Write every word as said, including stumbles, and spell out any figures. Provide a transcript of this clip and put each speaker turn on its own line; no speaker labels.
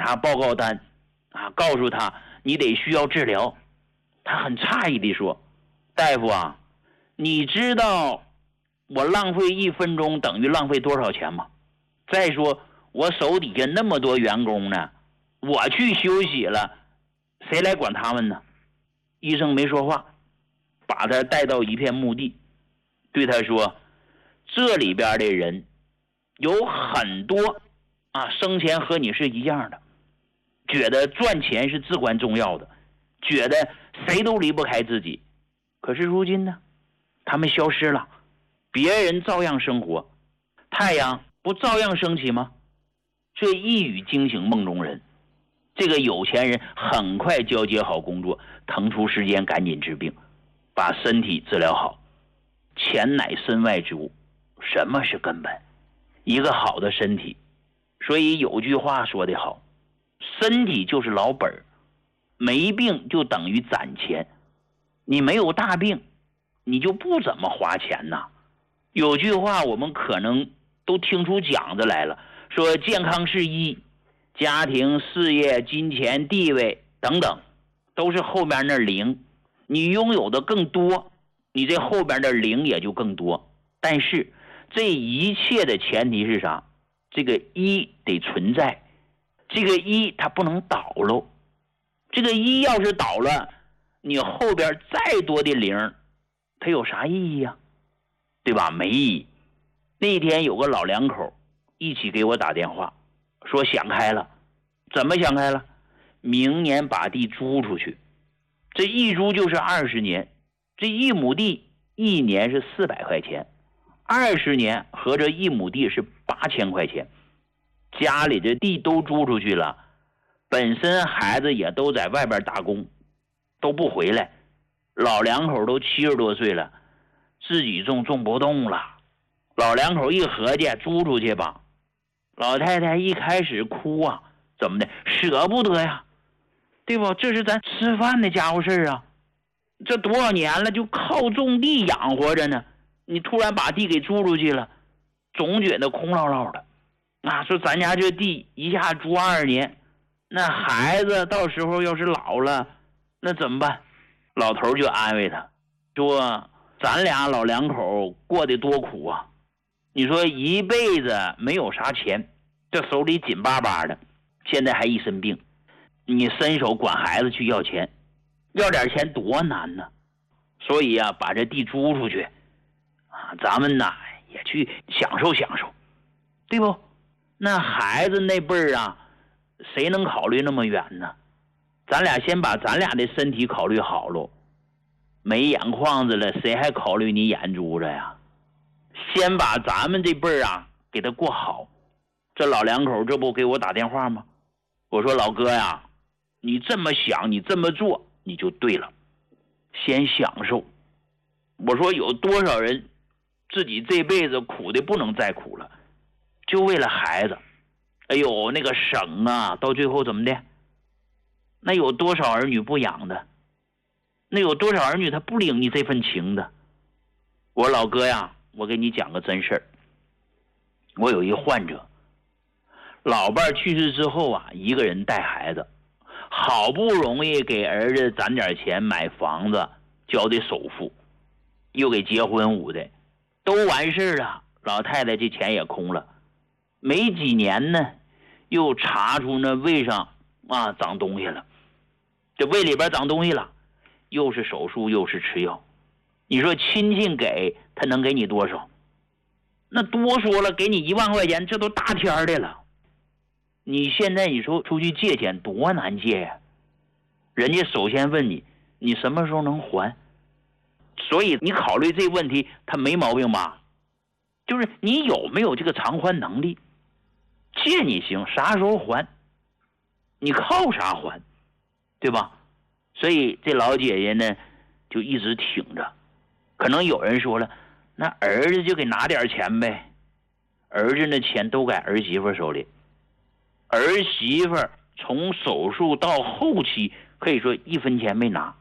查报告单啊，告诉他你得需要治疗。他很诧异地说，大夫啊，你知道我浪费一分钟等于浪费多少钱吗？再说我手底下那么多员工呢，我去休息了，谁来管他们呢？医生没说话，把他带到一片墓地，对他说，这里边的人有很多啊，生前和你是一样的，觉得赚钱是至关重要的，觉得谁都离不开自己。可是如今呢，他们消失了，别人照样生活，太阳不照样升起吗？这一语惊醒梦中人。这个有钱人很快交接好工作，腾出时间赶紧治病，把身体治疗好。钱乃身外之物，什么是根本？一个好的身体。所以有句话说得好，身体就是老本，没病就等于攒钱。你没有大病，你就不怎么花钱呐。有句话我们可能都听出讲子来了，说健康是一，家庭、事业、金钱、地位等等都是后边那零，你拥有的更多，你这后边的零也就更多。但是这一切的前提是啥？这个一得存在，这个一它不能倒喽。这个一要是倒了，你后边再多的零它有啥意义啊？对吧？没意义。那天有个老两口一起给我打电话，说想开了。怎么想开了？明年把地租出去，这一租就是二十年，这一亩地一年是四百块钱，二十年合着一亩地是八千块钱。家里的地都租出去了，本身孩子也都在外边打工，都不回来，老两口都七十多岁了，自己种种不动了。老两口一合计，租出去吧。老太太一开始哭啊，怎么的？舍不得呀，对不？这是咱吃饭的家伙事啊，这多少年了，就靠种地养活着呢。你突然把地给租出去了，总觉得空落落的。啊，说咱家这地一下租二年，那孩子到时候要是老了，那怎么办？老头就安慰他说，咱俩老两口过得多苦啊，你说一辈子没有啥钱，这手里紧巴巴的，现在还一身病，你伸手管孩子去要钱，要点钱多难呢。所以啊，把这地租出去啊，咱们呐也去享受享受，对不？那孩子那辈儿啊，谁能考虑那么远呢？咱俩先把咱俩的身体考虑好喽，没眼眶子了，谁还考虑你眼珠子呀？先把咱们这辈儿啊给他过好。这老两口这不给我打电话吗？我说老哥呀，你这么想，你这么做，你就对了。先享受。我说有多少人自己这辈子苦的不能再苦了，就为了孩子。哎呦，那个省啊，到最后怎么的？那有多少儿女不养的？那有多少儿女他不领你这份情的？我说老哥呀，我给你讲个真事儿。我有一患者，老伴去世之后啊，一个人带孩子，好不容易给儿子攒点钱买房子，交的首付，又给结婚舞的，都完事了，老太太这钱也空了。没几年呢，又查出那胃上啊长东西了，这胃里边长东西了，又是手术又是吃药。你说亲戚给他能给你多少？那多说了给你一万块钱，这都大天的了。你现在你说出去借钱多难借呀？人家首先问你，你什么时候能还？所以你考虑这问题，他没毛病吧？就是你有没有这个偿还能力？借你行，啥时候还？你靠啥还？对吧？所以这老姐姐呢，就一直挺着。可能有人说了，那儿子就给拿点钱呗。儿子那钱都在儿媳妇手里，儿媳妇从手术到后期可以说一分钱没拿。